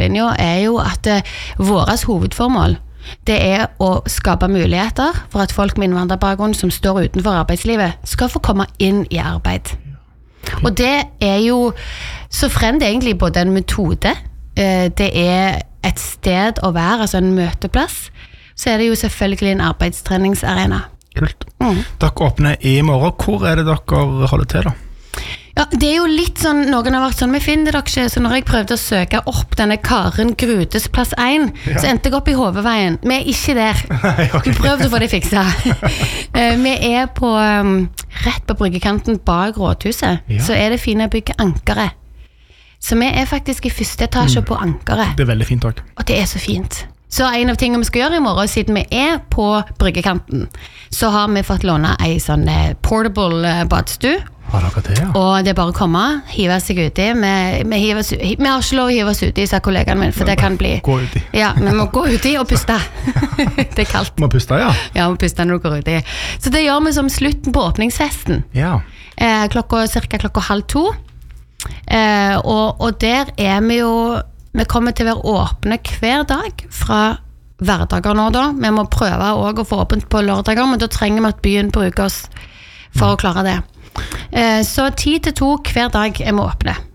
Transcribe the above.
skillelinjen jo at våres hovedformål det å skape muligheter for at folk med innvandrerbakgrunn som står utenfor arbeidslivet skal få komme inn I arbeid. Og det jo så frem det egentlig både en metode, det et sted å være, altså en møteplass, så det jo selvfølgelig en arbeidstreningsarena. Kult. Dere åpner I morgen. Hvor det dere holder til da? Ja, det jo litt sånn, noen har vært sånn, vi finner dere ikke, så når jeg prøvde å søke opp denne Karen Grudes plass 1, så endte jeg opp I Hoveveien. Vi ikke der. Nei, okay. Vi prøvde å få det fiksa. Vi på, rett på bryggekanten bak rådhuset, så det fine bygget Ankeret. Så vi faktisk I første etasje på Ankeret. Det veldig fint også. Og det så fint. Så en av tingene vi skal gjøre I morgen, siden vi på bryggekanten, så har vi fått låne en sånn portable badstue. Har dere det, ja? Og det bare å komme, hive seg uti. Vi har ikke lov å hive oss uti, sa kollegaen min, for det kan bli... Gå uti. Ja, vi må gå uti og puste. Det kaldt. Må puste, ja? Ja, må puste når du går uti. Så det gjør vi som slutten på åpningsfesten. Ja. Cirka klokka 1:30. Og der vi jo... Vi kommer til å være åpne hver dag fra hverdager nå da. Vi må prøve også å få åpent på lørdager, men da trenger vi at byen bruker oss for å klare det. Så 10 til 2 hver dag vi åpne.